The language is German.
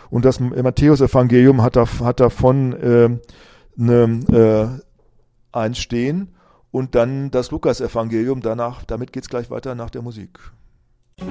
Und das Matthäus-Evangelium hat davon eins stehen und dann das Lukas-Evangelium. Damit geht's gleich weiter nach der Musik.